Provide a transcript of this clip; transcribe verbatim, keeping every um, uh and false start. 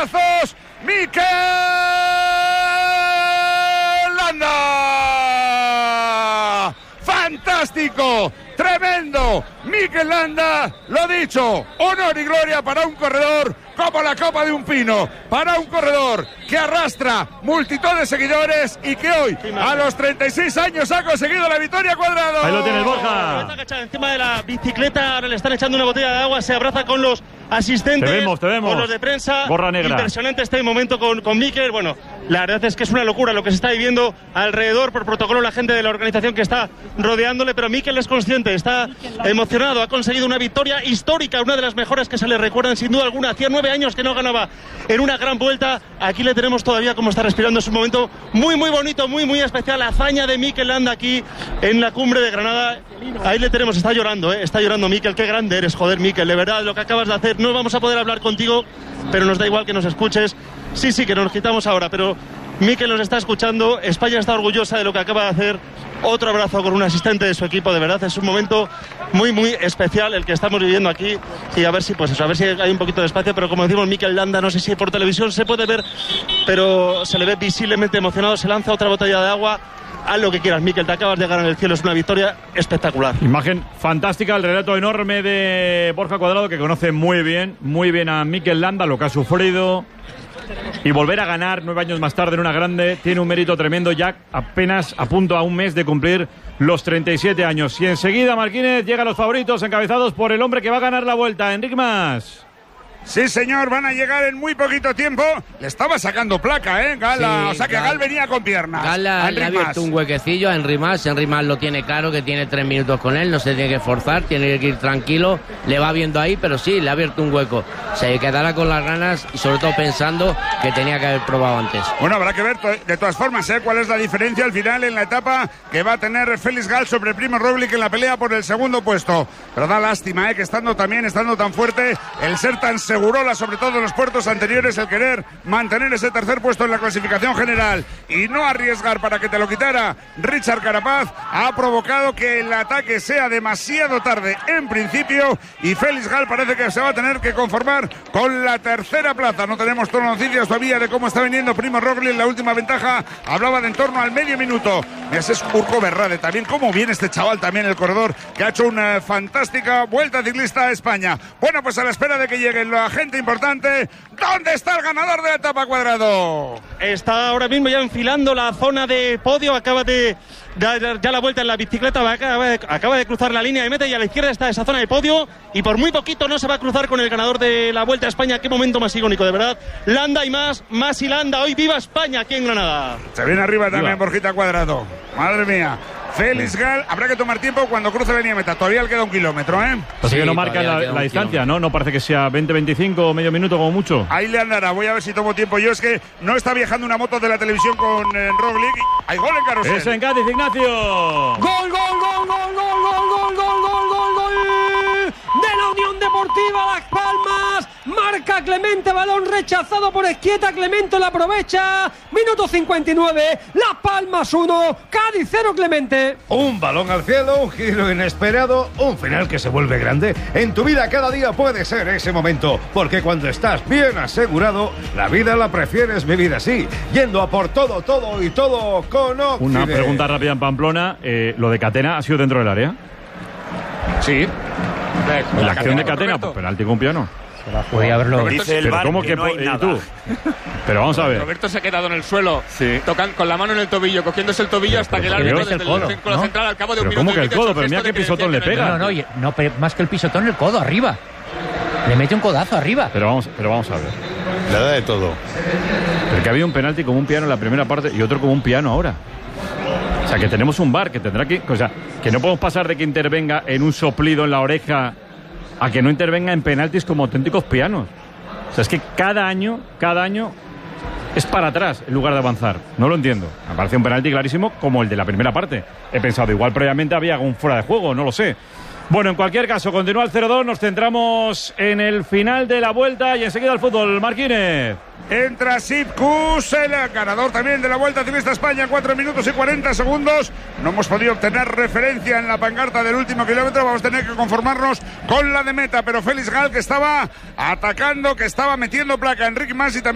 brazos, Mikel Landa. ¡Fantástico! ¡Tremendo! Mikel Landa, lo dicho, honor y gloria para un corredor como la copa de un pino, para un corredor que arrastra multitud de seguidores y que hoy, a los treinta y seis años, ha conseguido la victoria. Cuadrado. Ahí lo tiene el Borja. Está agachado encima de la bicicleta, ahora le están echando una botella de agua, se abraza con los asistentes, te vemos, te vemos. con los de prensa. Gorra negra. Impresionante este momento con, con Mikel. Bueno, la verdad es que es una locura lo que se está viviendo alrededor, por protocolo, la gente de la organización que está rodeándole, pero Mikel es consciente, está emocionado, ha conseguido una victoria histórica, una de las mejores que se le recuerdan sin duda alguna. Hacía nueve años que no ganaba en una gran vuelta. Aquí le tenemos todavía como está respirando. Es un momento muy muy bonito, muy muy especial. La hazaña de Mikel Landa aquí en la cumbre de Granada. Ahí le tenemos, está llorando, ¿eh? Está llorando Mikel. Qué grande eres, joder, Mikel, de verdad, lo que acabas de hacer. No vamos a poder hablar contigo, pero nos da igual que nos escuches. Sí, sí, que nos quitamos ahora, pero Mikel nos está escuchando. España está orgullosa de lo que acaba de hacer. Otro abrazo con un asistente de su equipo, de verdad es un momento muy muy especial el que estamos viviendo aquí, y a ver si pues eso, a ver si hay un poquito de espacio, pero como decimos, Mikel Landa, no sé si por televisión se puede ver, pero se le ve visiblemente emocionado, se lanza otra botella de agua. Haz lo que quieras, Mikel, te acabas de ganar el cielo, es una victoria espectacular. Imagen fantástica, el relato enorme de Borja Cuadrado, que conoce muy bien, muy bien a Mikel Landa, lo que ha sufrido. Y volver a ganar nueve años más tarde en una grande tiene un mérito tremendo, ya apenas a punto a un mes de cumplir los treinta y siete años. Y enseguida, Marquínez, llegan los favoritos encabezados por el hombre que va a ganar la vuelta, Enric Mas. Sí, señor, van a llegar en muy poquito tiempo. Le estaba sacando placa, ¿eh? Gala, sí, o sea que Gal, Gal venía con piernas. Gala le ha abierto un huequecillo a Enric Mas. Enric Mas lo tiene claro, que tiene tres minutos con él, no se tiene que forzar, tiene que ir tranquilo. Le va viendo ahí, pero sí, le ha abierto un hueco. Se quedará con las ganas y sobre todo pensando que tenía que haber probado antes. Bueno, habrá que ver de todas formas, ¿eh? Cuál es la diferencia al final en la etapa que va a tener Félix Gal sobre Primo Roglic en la pelea por el segundo puesto. Pero da lástima, ¿eh? Que estando también, estando tan fuerte, el ser tan segurola, sobre todo en los puertos anteriores, el querer mantener ese tercer puesto en la clasificación general y no arriesgar para que te lo quitara Richard Carapaz, ha provocado que el ataque sea demasiado tarde en principio, y Félix Gal parece que se va a tener que conformar con la tercera plaza. No tenemos todas las noticias todavía de cómo está viniendo Primo Roglic. La última ventaja hablaba de en torno al medio minuto. Y ese es Urco Berrade también. Cómo viene este chaval también, el corredor, que ha hecho una fantástica vuelta ciclista a España. Bueno, pues a la espera de que llegue la gente importante, ¿dónde está el ganador de la etapa, Cuadrado? Está ahora mismo ya enfilando la zona de podio, acaba de dar ya la vuelta en la bicicleta, acaba de, acaba de cruzar la línea de meta y a la izquierda está esa zona de podio, y por muy poquito no se va a cruzar con el ganador de la Vuelta a España. Qué momento más icónico, de verdad. Landa y más, más y Landa. Hoy viva España aquí en Granada. Se viene arriba también Borjita Cuadrado. Madre mía. Félix Gal, habrá que tomar tiempo cuando cruce la línea de meta. Todavía le queda un kilómetro, ¿eh? Pues sí, que no marca la, la distancia, kilómetro. ¿no? No parece que sea veinte, veinticinco, medio minuto como mucho. Ahí le andará, voy a ver si tomo tiempo. Yo es que no está viajando una moto de la televisión con eh, Roglic. Hay gol en Carrusel. Es en Cádiz, Ignacio. Gol, gol, gol, gol, gol, gol, gol, gol, gol, gol, gol de la Unión Deportiva Las Palmas. Marca Clemente, balón rechazado por Esquieta. Clemente la aprovecha. Minuto cincuenta y nueve. Las Palmas uno, Cádiz cero, Clemente. Un balón al cielo, un giro inesperado, un final que se vuelve grande. En tu vida cada día puede ser ese momento, porque cuando estás bien asegurado, la vida la prefieres vivir así, yendo a por todo, todo y todo con Occident. Una pregunta rápida en Pamplona, eh, ¿lo de Catena ha sido dentro del área? Sí. La, la acción de Catena, pues penalti con piano. Podría haberlo dice el bar que no hay nada. Tú? Pero vamos a ver. Roberto se ha quedado en el suelo, sí. tocan con la mano en el tobillo, cogiéndose el tobillo pero, hasta pero, que el árbitro desde el, codo, el círculo ¿no? central al cabo de un pero minuto. ¿Cómo que el codo? Pero mira qué pisotón le pega. No, no, no, no, pero más que el pisotón, el codo arriba. Le mete un codazo arriba. Pero vamos, pero vamos a ver. Le da de todo. Pero que había un penalti como un piano en la primera parte y otro como un piano ahora. O sea, que tenemos un V A R que tendrá que... O sea, que no podemos pasar de que intervenga en un soplido en la oreja a que no intervenga en penaltis como auténticos pianos. O sea, es que cada año, cada año es para atrás en lugar de avanzar. No lo entiendo. Me parece un penalti clarísimo como el de la primera parte. He pensado, igual previamente había algún fuera de juego, no lo sé. Bueno, en cualquier caso, continúa el cero dos, nos centramos en el final de la vuelta y enseguida el fútbol. Marquínez. Entra Sipkus, el ganador también de la Vuelta Ciclista España, cuatro minutos y cuarenta segundos. No hemos podido obtener referencia en la pancarta del último kilómetro, vamos a tener que conformarnos con la de meta, pero Félix Gal, que estaba atacando, que estaba metiendo placa, Enric Mas y también